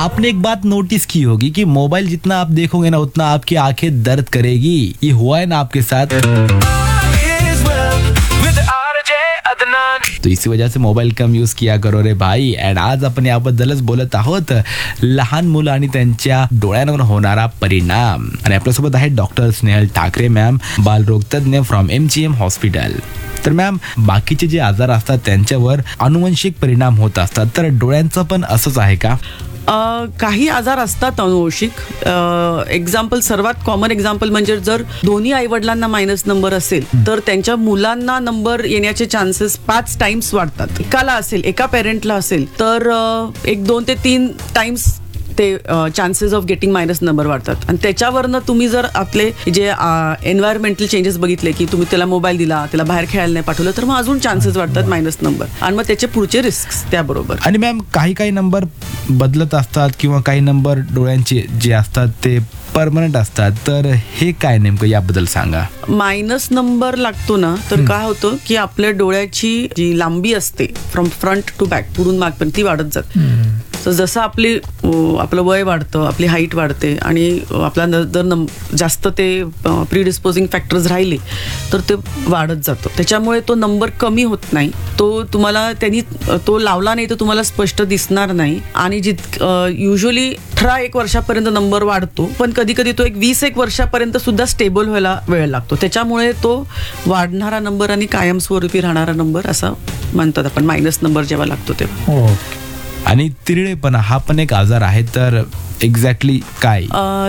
आपने एक बात नोटिस की होगी कि मोबाइल जितना आप देखोगे ना उतना आपकी आंखें दर्द करेगी. ये हुआ है ना आपके साथ? तो इसी वजह से मोबाईल कम यूज किया करो रे भाई. अँड आज आपण याबद्दलच बोलत आहोत, लहान मुलं आणि त्यांच्या डोळ्यांवर होणारा परिणाम. आणि आपल्यासोबत आहे doctor Snehal Thackeray ma'am, बालरोगतज्ञ from MGM hospital. तर मॅम, बाकीचे जे आजार असतात त्यांच्यावर अनुवंशिक परिणाम होत असतात, तर डोळ्यांचं पण असंच आहे का? काही आजार असतात अनुवंशिक. एक्झाम्पल, सर्वात कॉमन एक्झाम्पल म्हणजे जर दोन्ही आईवडिलांना मायनस नंबर असेल तर त्यांच्या मुलांना नंबर येण्याचे चान्सेस 5 टाइम्स वाढतात. एकाला असेल, एका पेरेंटला असेल तर 1, 2 ते 3 टाइम्स ते chances of getting minus number वाढतात. आणि त्याच्यावरनं तुम्ही जर आपले जे एन्व्हायरमेंटल चेंजेस बघितले की तुम्ही त्याला मोबाईल दिला, त्याला बाहेर खेळायला नाही पाठवलं, तर मग अजून चान्सेस वाढतात मायनस नंबर. आणि मग त्याचे पुढचे रिस्क त्याबरोबर. आणि मॅम, काही नंबर बदलत असतात किंवा काही नंबर डोळ्यांचे जे असतात ते परमनंट असतात, तर हे काय नेमकं, याबद्दल सांगा. मायनस नंबर लागतो ना तर काय होतं की आपल्या डोळ्याची जी लांबी असते फ्रॉम फ्रंट टू बॅक, पुढून मागपर्यंत, ती वाढत जाते. तर जसं आपलं वय वाढतं, आपली हाईट वाढते आणि आपला जर जास्त ते प्रीडिस्पोजिंग फॅक्टर्स राहिले तर ते वाढत जातं. त्याच्यामुळे तो नंबर कमी होत नाही. तो तुम्हाला त्यांनी तो लावला नाही तर तुम्हाला स्पष्ट दिसणार नाही. आणि युजली 18-1 वर्षापर्यंत नंबर वाढतो, पण कधी कधी तो 20-1 वर्षापर्यंत सुद्धा स्टेबल व्हायला वेळ लागतो. त्याच्यामुळे तो वाढणारा नंबर आणि कायमस्वरूपी राहणारा नंबर असा म्हणतात आपण, मायनस नंबर जेव्हा लागतो तेव्हा. आणि तिरळेपणा हा पण एक आजार आहे, तर एक्झॅक्टली काय?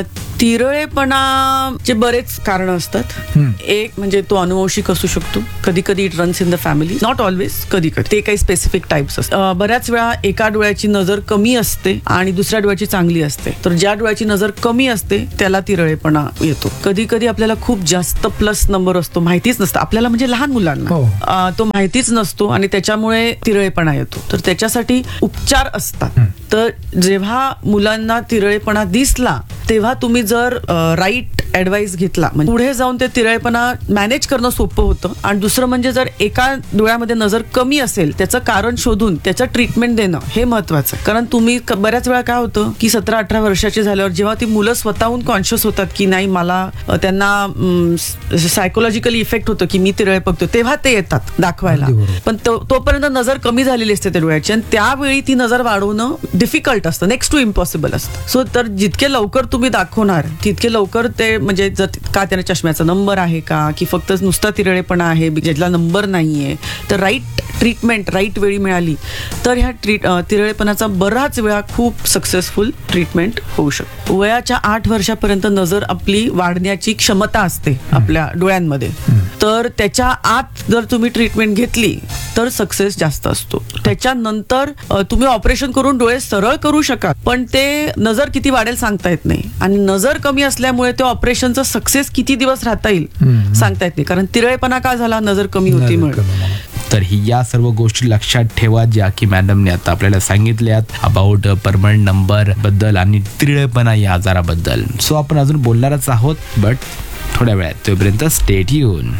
तिरळेपणाचे बरेच कारण असतात. एक म्हणजे तो अनुवंशिक असू शकतो. कधी कधी it runs in the family, not always. कधी कधी ते काही स्पेसिफिक टाइप्स असतात. बऱ्याच वेळा एका डोळ्याची नजर कमी असते आणि दुसऱ्या डोळ्याची चांगली असते. तर ज्या डोळ्याची नजर कमी असते त्याला तिरळेपणा येतो. कधी कधी आपल्याला खूप जास्त प्लस नंबर असतो, माहितीच नसतं आपल्याला, म्हणजे लहान मुलांना तो माहितीच नसतो आणि त्याच्यामुळे तिरळेपणा येतो. तर त्याच्यासाठी उपचार असतात. तर जेव्हा मुलांना तिरळेपणा दिसला तेव्हा तुम्ही जर राईट ऍडवाइस घेतला, म्हणजे पुढे जाऊन ते तिरळेपणा मॅनेज करणं सोपं होतं. आणि दुसरं म्हणजे जर एका डोळ्यामध्ये नजर कमी असेल त्याचं कारण शोधून त्याचं ट्रीटमेंट देणं हे महत्वाचं. कारण तुम्ही बऱ्याच वेळा काय होतं की 17-18 वर्षाचे झाल्यावर जेव्हा ती मुलं स्वतःहून कॉन्शियस होतात की नाही, मला त्यांना सायकोलॉजिकली इफेक्ट होतं की मी तिरळे बघतो, तेव्हा ते येतात दाखवायला. पण तोपर्यंत नजर कमी झालेली असते त्या डोळ्याची आणि त्यावेळी ती नजर वाढवणं डिफिकल्ट असतं, नेक्स्ट टू इम्पॉसिबल असतं. सो तर जितके लवकर तुम्ही दाखवणार तितके लवकर ते, म्हणजे जर का त्याला चष्म्याचा नंबर आहे का की फक्त नुसता तिरळेपणा आहे ज्याला नंबर नाहीये, तर राईट ट्रीटमेंट राईट वेळी मिळाली तर ह्या तिरळेपणाचा बराच वेळा खूप सक्सेसफुल ट्रीटमेंट होऊ शकतो. वयाच्या 8 वर्षापर्यंत नजर आपली वाढण्याची क्षमता असते आपल्या डोळ्यांमध्ये. तर त्याच्या आत जर तुम्ही ट्रीटमेंट घेतली तर सक्सेस जास्त असतो. त्याच्यानंतर तुम्ही ऑपरेशन करून डोळे सरळ करू शकाल, पण ते नजर किती वाढेल सांगता येत नाही. आणि नजर कमी असल्यामुळे ते ऑपरेशनचा सक्सेस किती दिवस राहता येईल सांगता येत नाही, कारण तिरळेपणा का झाला, नजर कमी होती म्हणून. तर ही या सर्व गोष्टी लक्षात ठेवा ज्या की मॅडमने आता आपल्याला सांगितल्यात अबाउट परमनंट नंबर बद्दल आणि तिरळेपणा या आजाराबद्दल. सो आपण अजून बोलणारच आहोत, बट थोड्या वेळात. तोपर्यंत stay tune.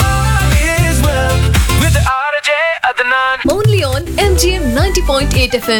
Only on MGM 90.8 FM.